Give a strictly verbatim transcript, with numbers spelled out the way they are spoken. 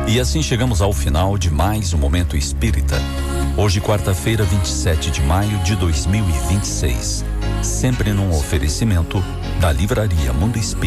E assim chegamos ao final de mais um Momento Espírita. Hoje, quarta-feira, vinte e sete de maio de dois mil e vinte e seis. Sempre num oferecimento da Livraria Mundo Espírita.